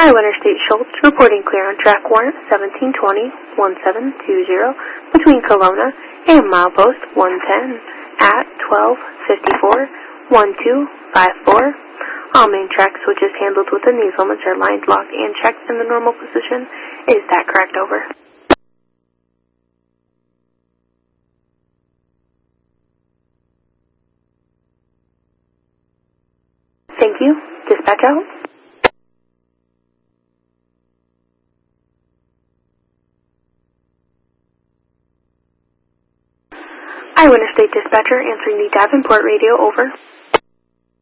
Winter State Schultz reporting clear on track warrant 1720-1720 between Kelowna and milepost 110 at 1254-1254. All main track switches handled within these limits are lined, locked, and checked in the normal position. Is that correct? Over. Thank you. Dispatch out. Winter State Dispatcher answering the Davenport radio. Over.